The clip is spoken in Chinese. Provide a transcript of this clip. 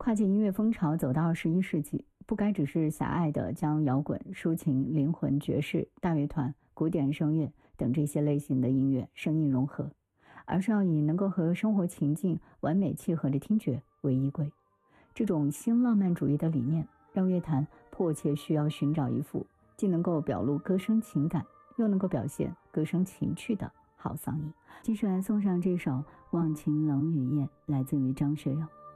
跨界音乐风潮走到21世纪，不该只是狭隘地将摇滚、抒情、灵魂、爵士、大乐团、古典声乐等这些类型的音乐声音融合，而是要以能够和生活情境完美契合的听觉为依归。这种新浪漫主义的理念，让乐坛迫切需要寻找一副既能够表露歌声情感，又能够表现歌声情趣的好嗓音。继续来送上这首《忘情冷雨夜》，来自于张学友。